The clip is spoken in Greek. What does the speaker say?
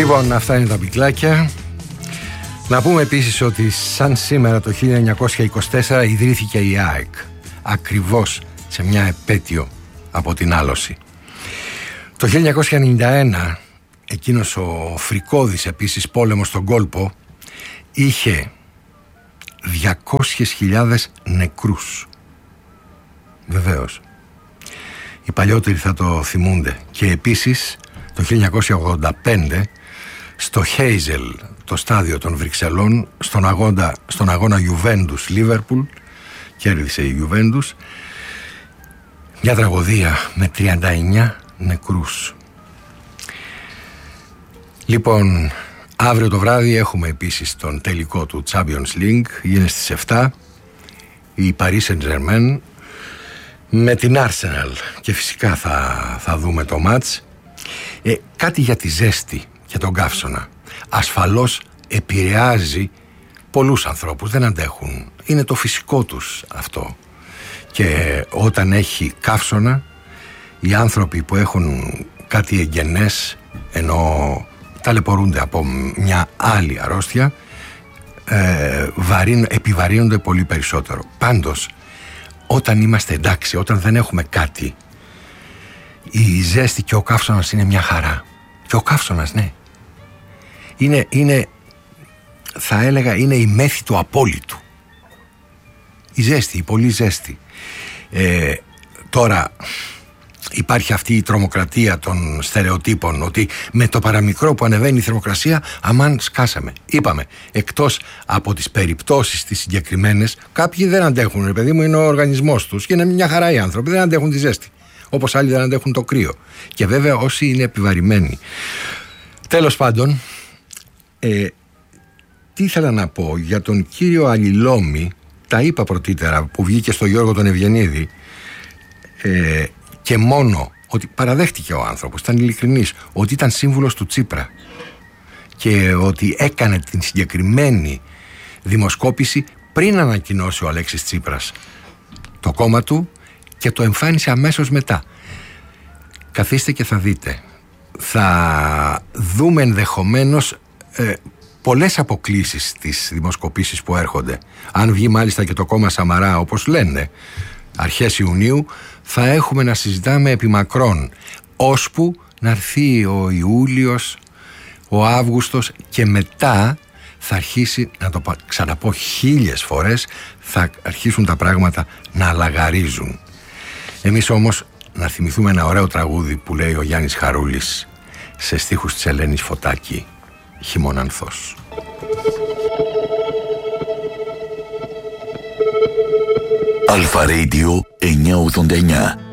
Λοιπόν, αυτά είναι τα πικλάκια. Να πούμε επίσης ότι σαν σήμερα το 1924 ιδρύθηκε η ΑΕΚ, ακριβώς σε μια επέτειο από την άλωση. Το 1991 εκείνος ο φρικώδης επίσης πόλεμος στον κόλπο είχε 200.000 νεκρούς. Βεβαίως. Οι παλιότεροι θα το θυμούνται. Και επίσης το 1985 στο Χέιζελ, το στάδιο των Βρυξελών, στον αγώνα Juventus Liverpool, κέρδισε η Juventus, μια τραγωδία με 39 νεκρούς. Λοιπόν, αύριο το βράδυ έχουμε επίσης τον τελικό του Champions League, είναι στις 7, η Paris Saint-Germain με την Arsenal και φυσικά θα δούμε το μάτς. Κάτι για τη ζέστη και τον καύσωνα. Ασφαλώς επηρεάζει πολλούς ανθρώπους, δεν αντέχουν. Είναι το φυσικό τους αυτό. Και όταν έχει καύσωνα, οι άνθρωποι που έχουν κάτι εγγενές, ενώ ταλαιπωρούνται από μια άλλη αρρώστια, επιβαρύνονται πολύ περισσότερο. Πάντως, όταν είμαστε εντάξει, όταν δεν έχουμε κάτι, η ζέστη και ο καύσωνας είναι μια χαρά. Και ο καύσωνας, ναι, είναι θα έλεγα είναι η μέθη του απόλυτου. Η ζέστη, η πολύ ζέστη. Τώρα υπάρχει αυτή η τρομοκρατία των στερεοτύπων, ότι με το παραμικρό που ανεβαίνει η θερμοκρασία, αμάν σκάσαμε. Είπαμε, εκτός από τις περιπτώσεις τις συγκεκριμένες, κάποιοι δεν αντέχουν, ρε παιδί μου, είναι ο οργανισμός τους και είναι μια χαρά οι άνθρωποι, δεν αντέχουν τη ζέστη. Όπως άλλοι δεν αντέχουν το κρύο. Και βέβαια όσοι είναι επιβαρημένοι. Τέλος πάντων, τι ήθελα να πω για τον κύριο Αλληλόμη, τα είπα πρωτήτερα, που βγήκε στο Γιώργο τον Ευγενίδη, και μόνο ότι παραδέχτηκε ο άνθρωπος, ήταν ειλικρινής, ότι ήταν σύμβουλος του Τσίπρα και ότι έκανε την συγκεκριμένη δημοσκόπηση πριν ανακοινώσει ο Αλέξης Τσίπρας το κόμμα του και το εμφάνισε αμέσως μετά. Καθίστε και θα δείτε. Θα δούμε ενδεχομένως πολλές αποκλίσεις στις δημοσκοπήσεις που έρχονται. Αν βγει μάλιστα και το κόμμα Σαμαρά, όπως λένε, αρχές Ιουνίου, θα έχουμε να συζητάμε επί μακρόν, ώσπου να έρθει ο Ιούλιος, ο Αύγουστος, και μετά θα αρχίσει, να το ξαναπώ 1000 φορές, θα αρχίσουν τα πράγματα να λαγαρίζουν. Εμείς όμως να θυμηθούμε ένα ωραίο τραγούδι που λέει ο Γιάννης Χαρούλης σε στίχους της Ελένης Φωτάκη, «Χειμωνανθός». Αλφα Radio 989.